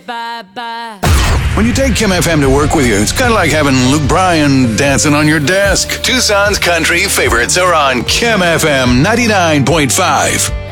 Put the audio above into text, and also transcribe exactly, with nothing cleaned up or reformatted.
bye-bye. When you take Kim F M to work with you, it's kind of like having Luke Bryan dancing on your desk. Tucson's country favorites are on Kim F M ninety-nine point five.